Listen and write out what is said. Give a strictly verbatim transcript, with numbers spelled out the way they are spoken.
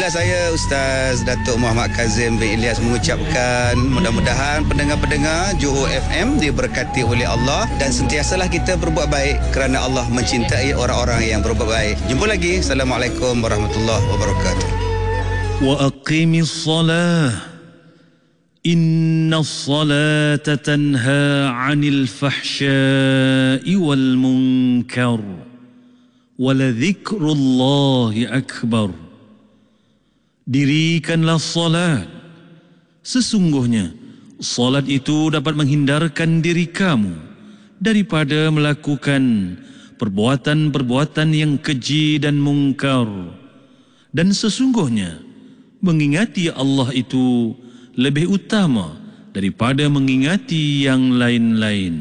saya Ustaz Datuk Muhammad Kazim bin Ilyas mengucapkan mudah-mudahan pendengar-pendengar Johor F M diberkati oleh Allah dan sentiasalah kita berbuat baik kerana Allah mencintai orang-orang yang berbuat baik. Jumpa lagi. Assalamualaikum warahmatullahi wabarakatuh. Wa aqimis salah. Inna salata tanha 'anil fahsya'i wal munkar. Wa la dzikrullahi akbar. Dirikanlah salat. Sesungguhnya salat itu dapat menghindarkan diri kamu daripada melakukan perbuatan-perbuatan yang keji dan mungkar. Dan sesungguhnya mengingati Allah itu lebih utama daripada mengingati yang lain-lain.